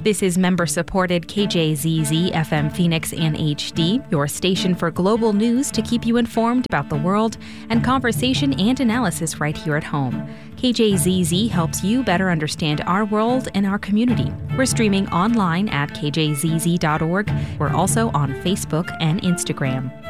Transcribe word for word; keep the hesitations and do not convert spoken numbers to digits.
This is member-supported K J Z Z F M Phoenix in H D, your station for global news to keep you informed about the world and conversation and analysis right here at home. K J Z Z helps you better understand our world and our community. We're streaming online at k j z z dot org. We're also on Facebook and Instagram.